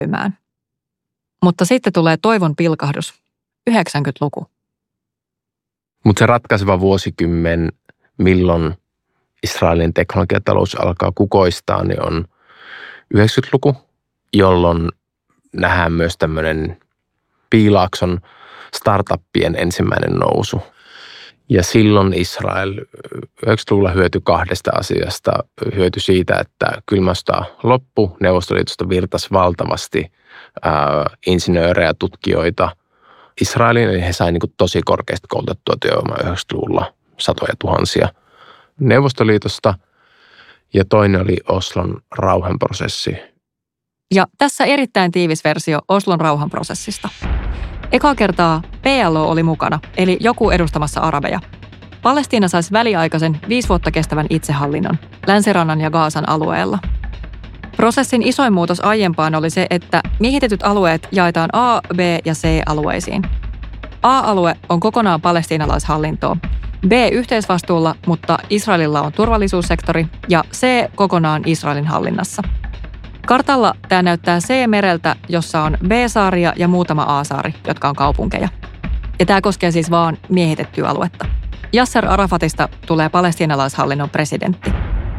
käymään. Mutta sitten tulee toivon pilkahdus, 90-luku. Mutta se ratkaiseva vuosikymmen, milloin Israelin teknologiatalous alkaa kukoistaa, niin on 90-luku, jolloin nähdään myös tämmöinen Piilaakson startuppien ensimmäinen nousu. Ja silloin Israel 90-luvulla hyötyi kahdesta asiasta. Hyötyi siitä, että kylmä sota loppui, Neuvostoliitosta virtasi valtavasti insinöörejä, tutkijoita Israeliin. Eli he sai niin kuin tosi korkeasti koulutettua työvoimaa 90-luvulla, satoja tuhansia Neuvostoliitosta. Ja toinen oli Oslon rauhanprosessi. Ja tässä erittäin tiivis versio Oslon rauhanprosessista. Ekaa kertaa PLO oli mukana, eli joku edustamassa arabeja. Palestiina saisi väliaikaisen 5 vuotta kestävän itsehallinnon Länsirannan ja Gaasan alueella. Prosessin isoin muutos aiempaan oli se, että miehitetyt alueet jaetaan A-, B- ja C-alueisiin. A-alue on kokonaan palestiinalaishallintoa, B yhteisvastuulla, mutta Israelilla on turvallisuussektori ja C kokonaan Israelin hallinnassa. Kartalla tämä näyttää C-mereltä, jossa on B-saaria ja muutama A-saari, jotka on kaupunkeja. Ja tämä koskee siis vaan miehitettyä aluetta. Yasser Arafatista tulee palestiinalaishallinnon presidentti.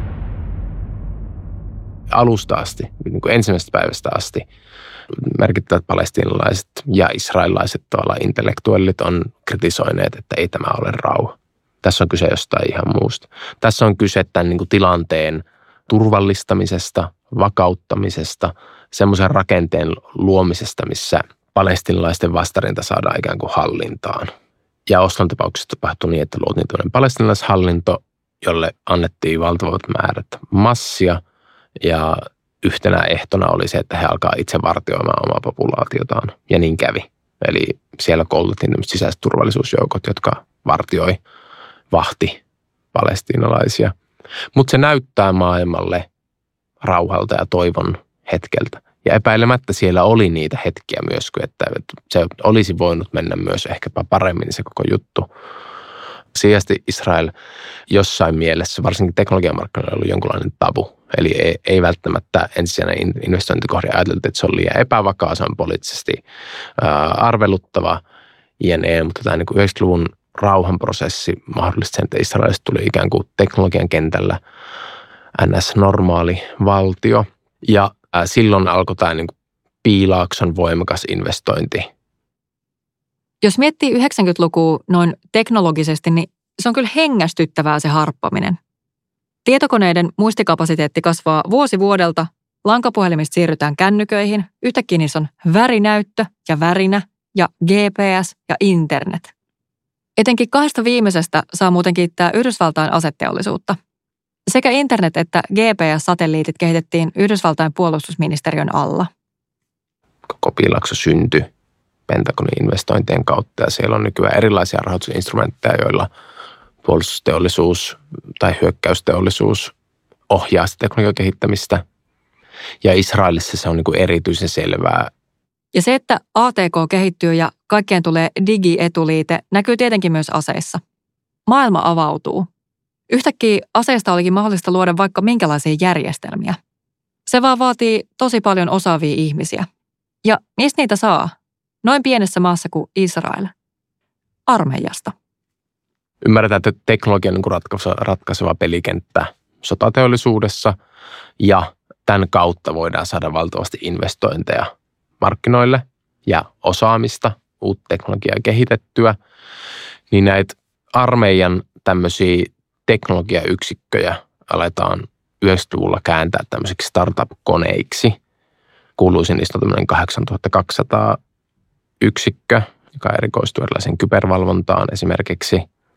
Alusta asti, niin kuin ensimmäisestä päivästä asti, merkittävät palestiinalaiset ja israelilaiset intellektuellit on kritisoineet, että ei tämä ole rauha. Tässä on kyse jostain ihan muusta. Tässä on kyse tämän niin kuin tilanteen turvallistamisesta, vakauttamisesta, semmoisen rakenteen luomisesta, missä palestiinalaisten vastarinta saadaan ikään kuin hallintaan. Ja Oslon tapauksessa tapahtui niin, että luotiin tämmöinen palestiinalaishallinto, jolle annettiin valtavat määrät massia ja yhtenä ehtona oli se, että he alkaa itse vartioimaan omaa populaatiotaan ja niin kävi. Eli siellä koulutettiin tämmöiset sisäiset turvallisuusjoukot, jotka vahti palestiinalaisia. Mutta se näyttää maailmalle rauhalta ja toivon hetkeltä. Ja epäilemättä siellä oli niitä hetkiä myös, että se olisi voinut mennä myös ehkäpä paremmin se koko juttu. Sijasti Israel jossain mielessä, varsinkin teknologiamarkkinoilla, oli jonkunlainen tabu. Eli ei välttämättä ensisijainen investointikohde ajateltu, että se on liian epävakaa, se on poliittisesti arveluttava, jne. Mutta tämä niin kuin 90-luvun rauhanprosessi mahdollisti sen, että Israelista tuli ikään kuin teknologian kentällä NS-normaali valtio. Ja silloin alkoi tämä niin kuin Piilaakson voimakas investointi. Jos miettii 90-lukua noin teknologisesti, niin se on kyllä hengästyttävää se harppaminen. Tietokoneiden muistikapasiteetti kasvaa vuosi vuodelta, lankapuhelimista siirrytään kännyköihin, yhtäkkiä niissä on värinäyttö ja värinä ja GPS ja internet. Etenkin 2 viimeisestä saa muuten kiittää Yhdysvaltain aseteollisuutta. Sekä internet että GPS-satelliitit kehitettiin Yhdysvaltain puolustusministeriön alla. Koko Piilaakso syntyi Pentagonin investointien kautta ja siellä on nykyään erilaisia rahoitusinstrumentteja, joilla puolustusteollisuus tai hyökkäysteollisuus ohjaa sitä teknologian kehittämistä. Ja Israelissa se on niin kuin erityisen selvää. Ja se, että ATK kehittyy ja kaikkeen tulee digietuliite, näkyy tietenkin myös aseissa. Maailma avautuu. Yhtäkkiä aseista olikin mahdollista luoda vaikka minkälaisia järjestelmiä. Se vaan vaatii tosi paljon osaavia ihmisiä. Ja mistä niitä saa? Noin pienessä maassa kuin Israel. Armeijasta. Ymmärretään, että teknologia on niin ratkaiseva pelikenttä sotateollisuudessa ja tämän kautta voidaan saada valtavasti investointeja markkinoille ja osaamista, uutta teknologiaa kehitettyä, niin näitä armeijan tämmöisiä teknologiayksikköjä aletaan 90-luvulla kääntää tämmöisiksi startup-koneiksi. Kuuluisin niistä on tämmöinen 8200 yksikkö, joka erikoistuu erilaisen kybervalvontaan esimerkiksi.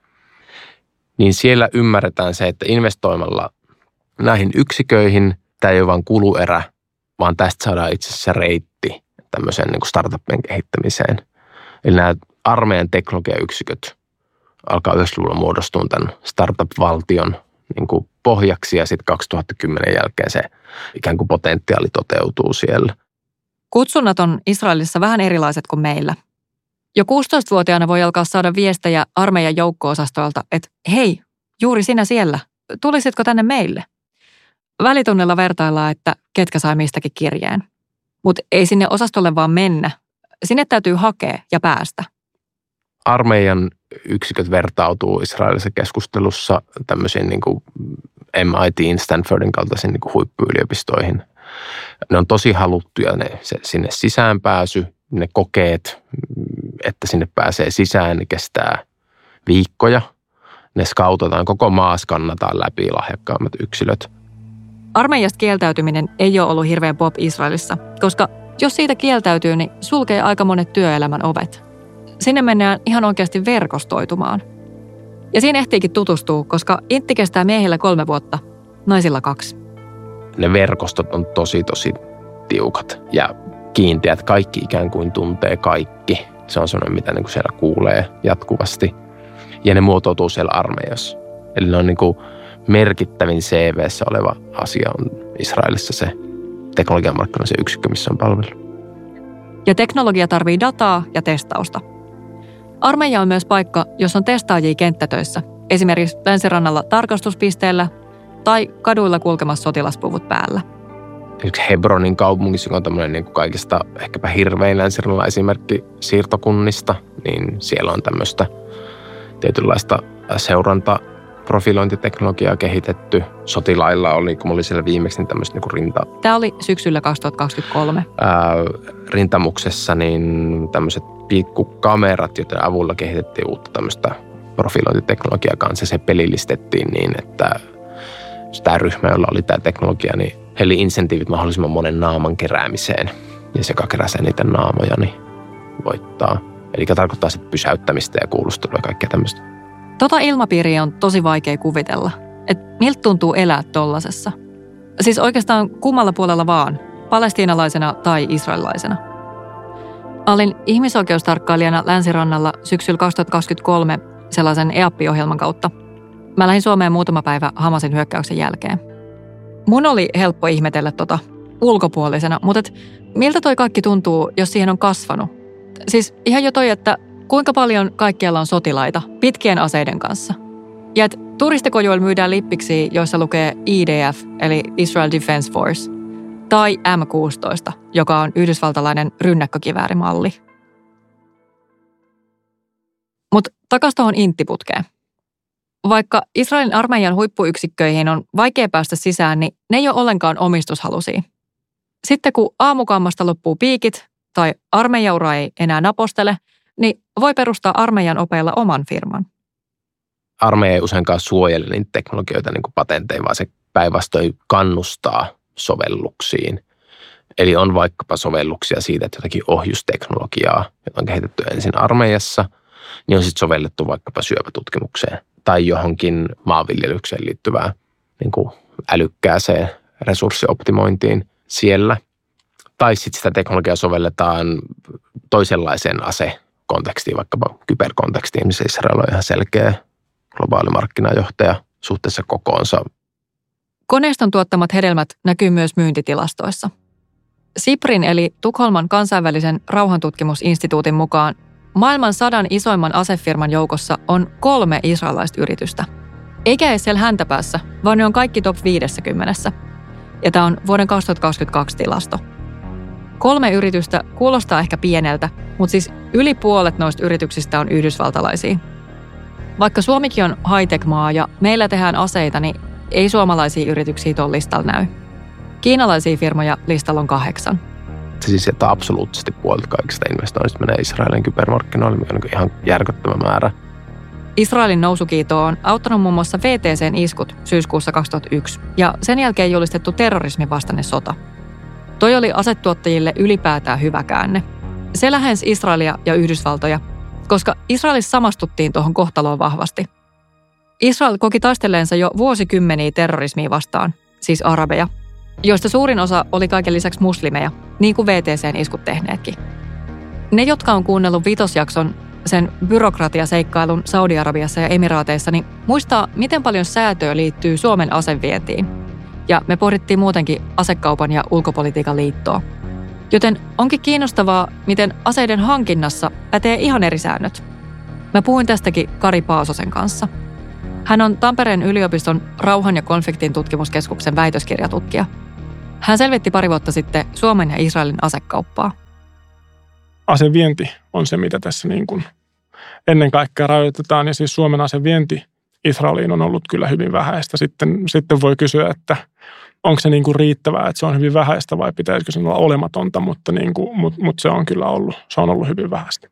Niin siellä ymmärretään se, että investoimalla näihin yksiköihin tämä ei ole vain kuluerä, vaan tästä saadaan itse asiassa reitti tämmöisen niin kuin startuppien kehittämiseen. Eli nämä armeijan teknologiayksiköt alkaa 90-luvulla muodostua tämän startup-valtion niin kuin pohjaksi ja sitten 2010 jälkeen se ikään kuin potentiaali toteutuu siellä. Kutsunnat on Israelissa vähän erilaiset kuin meillä. Jo 16-vuotiaana voi alkaa saada viestejä armeijan joukko-osastoilta, että hei, juuri sinä siellä, tulisitko tänne meille? Välitunnilla vertaillaan, että ketkä sai mistäkin kirjeen. Mutta ei sinne osastolle vaan mennä. Sinne täytyy hakea ja päästä. Armeijan yksiköt vertautuu Israelissa keskustelussa tämmöisiin niin kuin MIT:n, Stanfordin kaltaisiin niin kuin huippuyliopistoihin. Ne on tosi haluttuja, sinne sisäänpääsy, ne kokeet, että sinne pääsee sisään, ne kestää viikkoja. Ne skautataan, koko maa skannataan läpi lahjakkaammat yksilöt. Armeijasta kieltäytyminen ei ole ollut hirveän pop Israelissa, koska jos siitä kieltäytyy, niin sulkee aika monet työelämän ovet. Sinne mennään ihan oikeasti verkostoitumaan. Ja siinä ehtiikin tutustua, koska intti kestää miehillä 3 vuotta, naisilla 2. Ne verkostot on tosi tiukat ja kiinteät. Kaikki ikään kuin tuntee kaikki. Se on sellainen, mitä niin kuin siellä kuulee jatkuvasti. Ja ne muotoutuu siellä armeijassa. Eli ne on niin kuin merkittävin CV:ssä oleva asia on Israelissa se teknologian markkinoiden se yksikkö, missä on palvelu. Ja teknologia tarvii dataa ja testausta. Armeija on myös paikka, jossa on testaajia kenttätöissä, esimerkiksi länsirannalla tarkastuspisteellä tai kaduilla kulkemassa sotilaspuvut päällä. Esimerkiksi Hebronin kaupungissa, joka on tämmöinen niin kuin kaikista ehkäpä hirvein länsirannalla esimerkki siirtokunnista, niin siellä on tämmöistä tietynlaista seurantaprofilointiteknologiaa kehitetty. Sotilailla oli, kun oli siellä viimeksi, niin tämmöistä niin Tämä oli syksyllä 2023. Rintamuksessa niin tämmöiset pikkukamerat, joiden avulla kehitettiin uutta tämmöistä profilointiteknologiaa kanssa. Se pelillistettiin niin, että tämä ryhmä, jolla oli tämä teknologia, niin heillä oli insentiivit mahdollisimman monen naaman keräämiseen. Ja se, joka keräsee niitä naamoja, niin voittaa. Eli tarkoittaa sitten pysäyttämistä ja kuulustelua ja kaikkea tämmöistä. Tota ilmapiiriä on tosi vaikea kuvitella. Että miltä tuntuu elää tollasessa? Siis oikeastaan kummalla puolella vaan, palestiinalaisena tai israelilaisena. Olin ihmisoikeustarkkailijana Länsirannalla syksyllä 2023 sellaisen EAPPI-ohjelman kautta. Mä lähdin Suomeen muutama päivä Hamasin hyökkäyksen jälkeen. Mun oli helppo ihmetellä tota ulkopuolisena, mutta miltä toi kaikki tuntuu, jos siihen on kasvanut? Siis ihan jo toi, että kuinka paljon kaikkialla on sotilaita pitkien aseiden kanssa. Ja että turistikojuilla myydään lippiksi, joissa lukee IDF, eli Israel Defense Force, tai M16, joka on yhdysvaltalainen rynnäkkökiväärimalli. Mutta takas tuohon inttiputkeen. Vaikka Israelin armeijan huippuyksikköihin on vaikea päästä sisään, niin ne ei ole ollenkaan omistushaluisia. Sitten kun aamukammasta loppuu piikit tai armeijaura ei enää napostele, niin voi perustaa armeijan opeilla oman firman. Armeija ei useinkaan suojele niitä teknologioita niin kuin patenteja, vaan se päinvastoin kannustaa sovelluksiin. Eli on vaikkapa sovelluksia siitä, että jotakin ohjusteknologiaa, jota on kehitetty ensin armeijassa, niin on sitten sovellettu vaikkapa syöpätutkimukseen tai johonkin maanviljelykseen liittyvään niin kuin älykkääseen resurssioptimointiin siellä. Tai sitten sitä teknologiaa sovelletaan toisenlaiseen asekontekstiin, vaikkapa kyberkontekstiin, missä Israel on ihan selkeä globaali markkinajohtaja suhteessa kokoonsa. Koneiston tuottamat hedelmät näkyy myös myyntitilastoissa. SIPRin eli Tukholman kansainvälisen rauhantutkimusinstituutin mukaan maailman 100 isoimman asefirman joukossa on 3 israelaista yritystä. Eikä edes siellä häntäpäässä, vaan ne on kaikki top 50. Ja tämä on vuoden 2022 tilasto. 3 yritystä kuulostaa ehkä pieneltä, mutta siis yli puolet noista yrityksistä on yhdysvaltalaisia. Vaikka Suomikin on high-tech-maa ja meillä tehdään aseita, niin ei suomalaisia yrityksiä tuolla listalla näy. Kiinalaisia firmoja listalla on 8. Siis että absoluuttisesti puolet kaikista investoinnista menee Israelin kybermarkkinoille, mikä on ihan järkyttävä määrä. Israelin nousukiito on auttanut muun muassa VTC:n iskut syyskuussa 2001 ja sen jälkeen julistettu terrorismin vastainen sota. Toi oli asetuottajille ylipäätään hyvä käänne. Se lähensi Israelia ja Yhdysvaltoja, koska Israelissa samastuttiin tuohon kohtaloon vahvasti. Israel koki taistelleensa jo vuosikymmeniä terrorismia vastaan, siis arabeja, joista suurin osa oli kaiken lisäksi muslimeja, niin kuin VTC:n iskut tehneetkin. Ne, jotka on kuunnellut Vitosjakson, sen byrokratiaseikkailun Saudi-Arabiassa ja Emiraateissa, niin muistaa, miten paljon säätöä liittyy Suomen asevientiin. Ja me pohdittiin muutenkin asekaupan ja ulkopolitiikan liittoa. Joten onkin kiinnostavaa, miten aseiden hankinnassa pätee ihan eri säännöt. Mä puhuin tästäkin Kari Paasosen kanssa. Hän on Tampereen yliopiston rauhan ja konfliktin tutkimuskeskuksen väitöskirjatutkija. Hän selvitti pari vuotta sitten Suomen ja Israelin asekauppaa. Asevienti on se, mitä tässä niin kuin ennen kaikkea rajoitetaan. Ja siis Suomen asevienti Israeliin on ollut kyllä hyvin vähäistä. Sitten voi kysyä, että onko se niin kuin riittävää, että se on hyvin vähäistä vai pitäisikö se olla olematonta, mutta se on kyllä ollut hyvin vähäistä.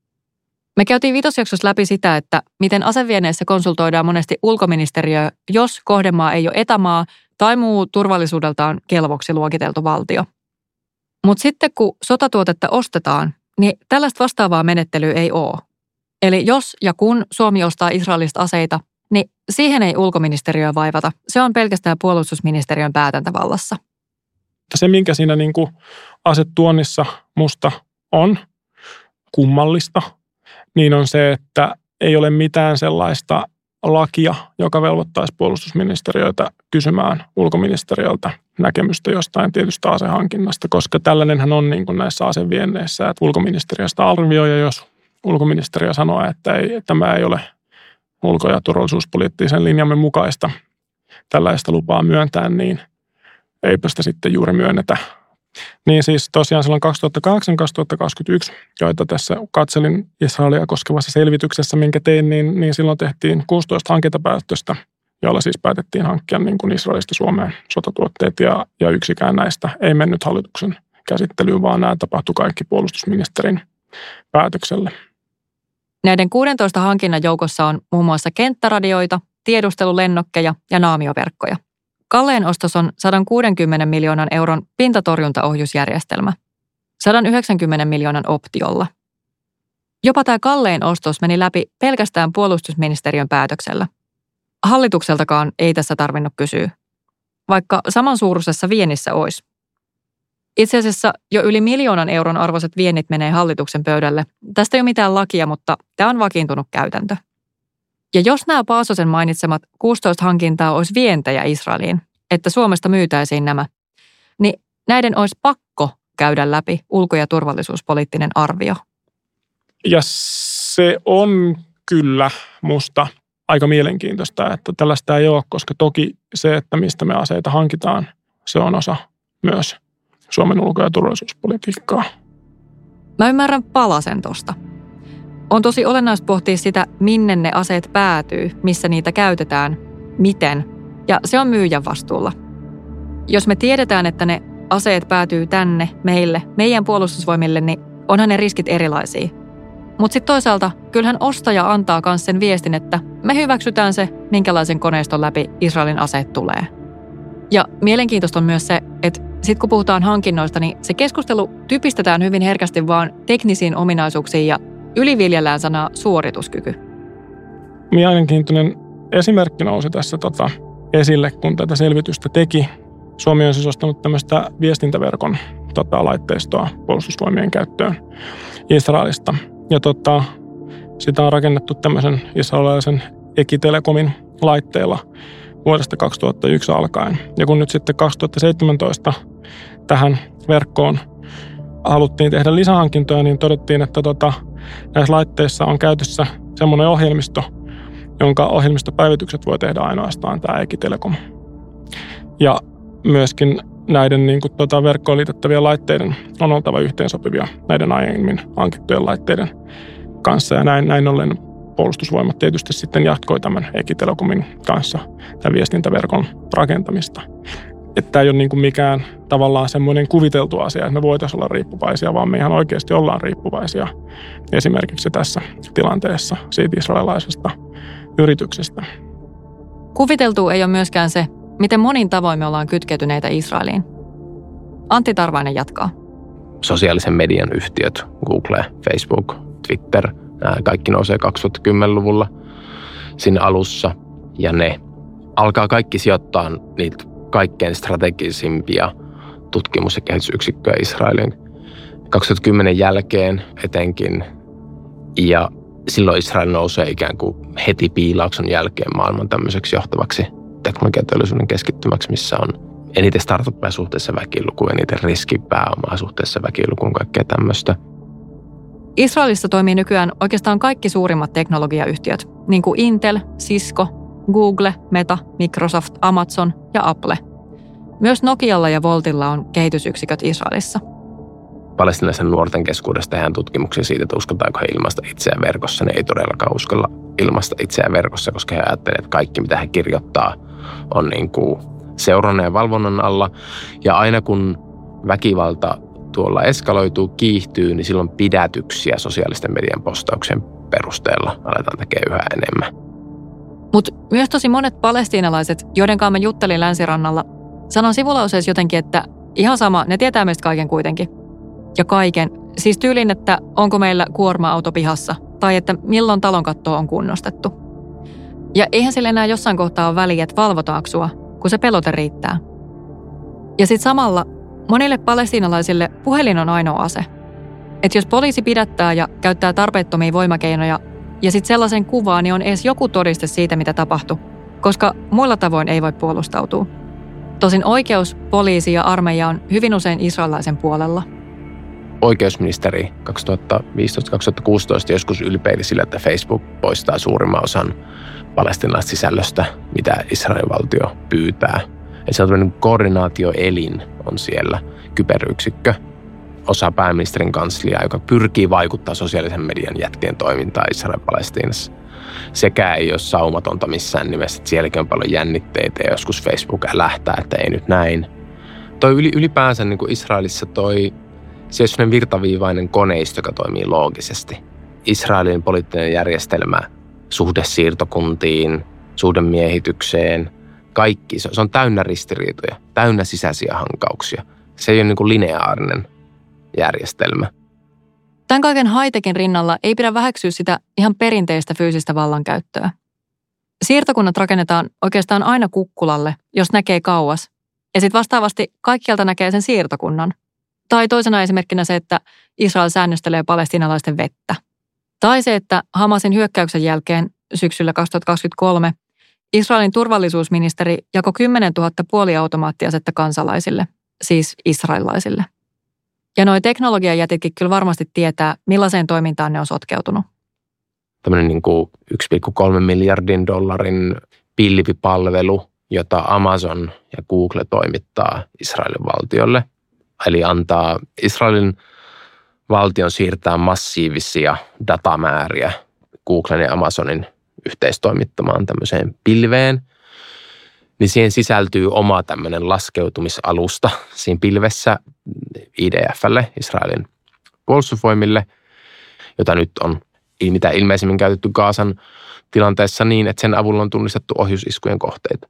Me käytiin vitosjaksossa läpi sitä, että miten asevienneissä konsultoidaan monesti ulkoministeriöä, jos kohdemaa ei ole etämaa tai muu turvallisuudeltaan kelvoksi luokiteltu valtio. Mutta sitten kun sotatuotetta ostetaan, niin tällaista vastaavaa menettelyä ei ole. Eli jos ja kun Suomi ostaa Israelista aseita, niin siihen ei ulkoministeriöä vaivata. Se on pelkästään puolustusministeriön päätäntävallassa. Se, minkä siinä niin kuin asetuonnissa musta on kummallista, niin on se, että ei ole mitään sellaista lakia, joka velvoittaisi puolustusministeriötä kysymään ulkoministeriöltä näkemystä jostain tietystä asehankinnasta, koska tällainenhän on niin kuin näissä asevienneissä, että ulkoministeriöstä arvioi, ja jos ulkoministeriö sanoo, että tämä ei ole ulko- ja turvallisuuspoliittisen linjamme mukaista tällaista lupaa myöntää, niin eipä sitä sitten juuri myönnetä. Niin siis tosiaan silloin 2008-2021, joita tässä katselin Israelia koskevassa selvityksessä, minkä tein, niin silloin tehtiin 16 hankintapäätöstä, joilla siis päätettiin hankkia niin kuin Israelista Suomeen sotatuotteet, ja yksikään näistä ei mennyt hallituksen käsittelyyn, vaan nämä tapahtui kaikki puolustusministerin päätöksellä. Näiden 16 hankinnan joukossa on muun muassa kenttäradioita, tiedustelulennokkeja ja naamioverkkoja. Kalleen ostos on 160 miljoonan euron pintatorjuntaohjusjärjestelmä, 190 miljoonan optiolla. Jopa tämä kallein ostos meni läpi pelkästään puolustusministeriön päätöksellä. Hallitukseltakaan ei tässä tarvinnut kysyä, vaikka samansuuruisessa viennissä olisi. Itse asiassa jo yli 1 miljoonan euron arvoiset viennit menee hallituksen pöydälle. Tästä ei ole mitään lakia, mutta tämä on vakiintunut käytäntö. Ja jos nämä Paasosen mainitsemat 16 hankintaa olisi vientejä Israeliin, että Suomesta myytäisiin nämä, niin näiden olisi pakko käydä läpi ulko- ja turvallisuuspoliittinen arvio. Ja se on kyllä musta aika mielenkiintoista, että tällaista ei ole, koska toki se, että mistä me aseita hankitaan, se on osa myös Suomen ulko- ja turvallisuuspolitiikkaa. Mä ymmärrän palasen tosta. On tosi olennaista pohtia sitä, minne ne aseet päätyy, missä niitä käytetään, miten, ja se on myyjän vastuulla. Jos me tiedetään, että ne aseet päätyy tänne, meille, meidän puolustusvoimille, niin onhan ne riskit erilaisia. Mutta sitten toisaalta kyllähän ostaja antaa myös sen viestin, että me hyväksytään se, minkälaisen koneiston läpi Israelin aseet tulee. Ja mielenkiintoista on myös se, että sitten kun puhutaan hankinnoista, niin se keskustelu typistetään hyvin herkästi vaan teknisiin ominaisuuksiin ja yliviljellään sanaa suorituskyky. Mielenkiintoinen esimerkki nousi tässä esille, kun tätä selvitystä teki. Suomi on siis ostanut tämmöistä viestintäverkon laitteistoa puolustusvoimien käyttöön Israelista. Ja sitä on rakennettu tämmöisen israelilaisen Ekitelekomin laitteilla vuodesta 2001 alkaen. Ja kun nyt sitten 2017 tähän verkkoon haluttiin tehdä lisähankintoja, niin todettiin, että näissä laitteissa on käytössä semmoinen ohjelmisto, jonka ohjelmistopäivitykset voi tehdä ainoastaan tämä Ekitelekom. Ja myöskin näiden niin kuin, verkkoon liitettävien laitteiden on oltava yhteensopivia näiden aiemmin hankittujen laitteiden kanssa. Ja näin ollen puolustusvoimat tietysti sitten jatkoi tämän Ekitelekomin kanssa tämän viestintäverkon rakentamista. Että tämä ei ole niin kuin mikään tavallaan semmoinen kuviteltu asia, että me voitaisiin olla riippuvaisia, vaan me ihan oikeasti ollaan riippuvaisia esimerkiksi tässä tilanteessa siitä israelilaisesta yrityksestä. Kuviteltu ei ole myöskään se, miten monin tavoin me ollaan kytkeytyneitä Israeliin. Antti Tarvainen jatkaa. Sosiaalisen median yhtiöt, Google, Facebook, Twitter, kaikki nousee 2010-luvulla siinä alussa. Ja ne alkaa kaikki sijoittaa niitä kaikkein strategisimpia tutkimus- ja kehitysyksikköjä Israelin 2010 jälkeen etenkin. Ja silloin Israel nousee ikään kuin heti piilauksen jälkeen maailman tämmöiseksi johtavaksi teknologiateollisuuden keskittymäksi, missä on eniten startuppeja suhteessa väkilukuun, eniten riskipääomaa suhteessa väkilukuun, kaikkea tämmöistä. Israelissa toimii nykyään oikeastaan kaikki suurimmat teknologiayhtiöt, niin kuin Intel, Cisco, Google, Meta, Microsoft, Amazon ja Apple. Myös Nokialla ja Voltilla on kehitysyksiköt Israelissa. Palestiinalaisen nuorten keskuudessa tehdään tutkimuksia siitä, että uskotaanko he ilmaista itseään verkossa. Ne ei todellakaan uskalla ilmaista itseään verkossa, koska he ajattelevat, että kaikki mitä he kirjoittaa on niin kuin seurannan ja valvonnan alla. Ja aina kun väkivalta tuolla eskaloituu, kiihtyy, niin silloin pidätyksiä sosiaalisten median postauksien perusteella aletaan tekemään yhä enemmän. Mutta myös tosi monet palestiinalaiset, joiden kanssa mä juttelin Länsirannalla, sanon sivulauseessa jotenkin, että ihan sama, ne tietää meistä kaiken kuitenkin. Ja kaiken. Siis tyylin, että onko meillä kuorma-auto pihassa tai että milloin talonkatto on kunnostettu. Ja eihän sille enää jossain kohtaa ole väliä, että valvotaanko sua, kun se pelote riittää. Ja sitten samalla monille palestiinalaisille puhelin on ainoa ase. Että jos poliisi pidättää ja käyttää tarpeettomia voimakeinoja ja sitten sellaisen kuvaa, niin on edes joku todiste siitä, mitä tapahtui, koska muilla tavoin ei voi puolustautua. Tosin oikeus, poliisi ja armeija on hyvin usein israelilaisen puolella. Oikeusministeri 2015-2016 joskus ylpeili sillä, että Facebook poistaa suurimman osan palestiinalaisesta sisällöstä, mitä Israelin valtio pyytää. Ja se on tämmöinen koordinaatioelin on siellä, kyberyksikkö, osa pääministerin kansliaa, joka pyrkii vaikuttaa sosiaalisen median jätkien toimintaan Israel-Palestiinassa. Sekä ei ole saumatonta missään nimessä, että sielläkin on paljon jännitteitä ja joskus Facebook lähtää, että ei nyt näin. Ylipäänsä niin kuin Israelissa se on sellainen virtaviivainen koneisto, joka toimii loogisesti. Israelin poliittinen järjestelmä, suhde siirtokuntiin, suhde miehitykseen, kaikki. Se on täynnä ristiriitoja, täynnä sisäisiä hankauksia. Se ei ole niin kuin lineaarinen järjestelmä. Tämän kaiken high-techin rinnalla ei pidä väheksyä sitä ihan perinteistä fyysistä vallankäyttöä. Siirtokunnat rakennetaan oikeastaan aina kukkulalle, jos näkee kauas. Ja sitten vastaavasti kaikkialta näkee sen siirtokunnan. Tai toisena esimerkkinä se, että Israel säännöstelee palestiinalaisten vettä. Tai se, että Hamasin hyökkäyksen jälkeen syksyllä 2023 Israelin turvallisuusministeri jakoi 10 000 puoliautomaattiasetta kansalaisille, siis israelilaisille. Ja noi teknologiajätitkin kyllä varmasti tietää, millaiseen toimintaan ne on sotkeutunut. Tämmöinen niin kuin 1,3 miljardin dollarin pilvipalvelu, jota Amazon ja Google toimittaa Israelin valtiolle. Eli antaa Israelin valtion siirtää massiivisia datamääriä Googlen ja Amazonin yhteistoimittamaan tämmöiseen pilveen. Niin siihen sisältyy oma tämmöinen laskeutumisalusta siinä pilvessä IDF:lle, Israelin puolustusvoimille, jota nyt on mitä ilmeisimmin käytetty Gazan tilanteessa niin, että sen avulla on tunnistettu ohjusiskujen kohteita.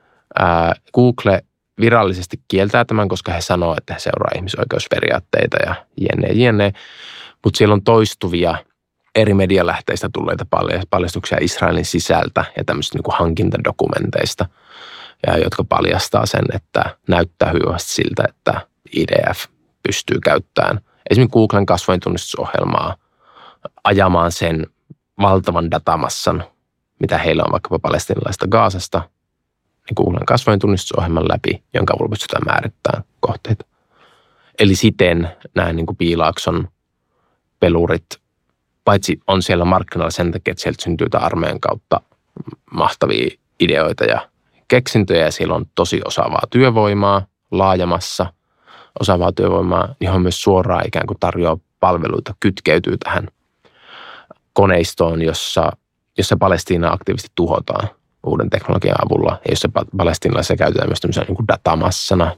Google virallisesti kieltää tämän, koska he sanoo, että he seuraa ihmisoikeusperiaatteita ja jne. Mutta siellä on toistuvia eri medialähteistä tulleita paljastuksia Israelin sisältä ja tämmöisistä niin kuin hankintadokumenteista, jotka paljastaa sen, että näyttää hyvästi siltä, että IDF pystyy käyttämään esimerkiksi Googlen kasvointunnistusohjelmaa ajamaan sen valtavan datamassan, mitä heillä on vaikkapa palestiinalaista Gazasta, niin Googlen kasvointunnistusohjelman läpi, jonka avulla pystytään määrittämään kohteita. Eli siten nämä niin kuin Piilaakson pelurit, paitsi on siellä markkinoilla sen takia, että sieltä syntyy armeijan kautta mahtavia ideoita ja keksintöjä, ja siellä on tosi osaavaa työvoimaa laajamassa, osaavaa työvoimaa, johon myös suoraan ikään kuin tarjoaa palveluita, kytkeytyy tähän koneistoon, jossa Palestiina aktiivisesti tuhotaan uuden teknologian avulla, ja jossa palestiinalaisia käytetään myös tämmöisenä niin kuin datamassana.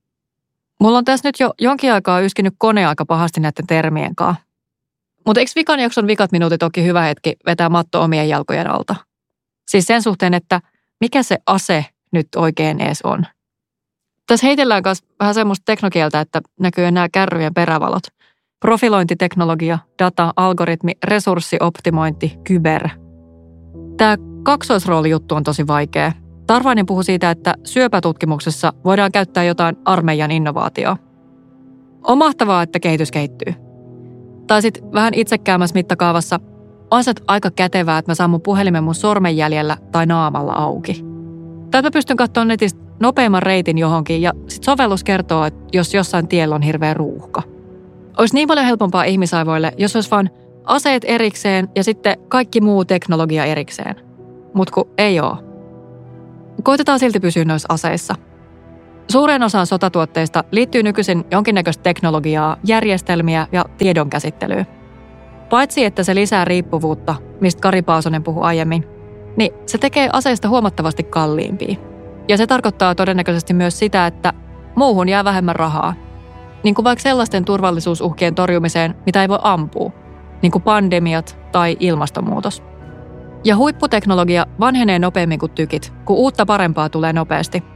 Mulla on tässä nyt jo jonkin aikaa yskinyt kone aika pahasti näiden termien kanssa. Mutta eikö vikan jakson vikat minuutit onkin hyvä hetki vetää matto omien jalkojen alta? Siis sen suhteen, että mikä se ase nyt oikein ees on. Tässä heitellään myös vähän semmoista teknokieltä, että näkyy nämä kärryjen perävalot. Profilointiteknologia, data, algoritmi, resurssioptimointi, kyber. Tämä kaksoisroolijuttu on tosi vaikea. Tarvainen puhui siitä, että syöpätutkimuksessa voidaan käyttää jotain armeijan innovaatioa. On mahtavaa, että kehitys kehittyy. Tai sitten vähän itsekäämässä mittakaavassa on se aika kätevää, että mä saan mun puhelimen mun sormenjäljellä tai naamalla auki. Tai mä pystyn katsomaan netistä nopeamman reitin johonkin ja sit sovellus kertoo, että jos jossain tiellä on hirveä ruuhka. Olisi niin paljon helpompaa ihmisaivoille, jos olisi vaan aseet erikseen ja sitten kaikki muu teknologia erikseen. Mut kun ei oo. Koitetaan silti pysyä noissa aseissa. Suurin osa sotatuotteista liittyy nykyisin jonkinnäköistä teknologiaa, järjestelmiä ja tiedonkäsittelyä. Paitsi että se lisää riippuvuutta, mistä Kari Paasonen puhui aiemmin, niin se tekee aseista huomattavasti kalliimpia. Ja se tarkoittaa todennäköisesti myös sitä, että muuhun jää vähemmän rahaa. Niin kuin vaikka sellaisten turvallisuusuhkien torjumiseen, mitä ei voi ampua, niin kuin pandemiat tai ilmastonmuutos. Ja huipputeknologia vanhenee nopeammin kuin tykit, kun uutta parempaa tulee nopeasti.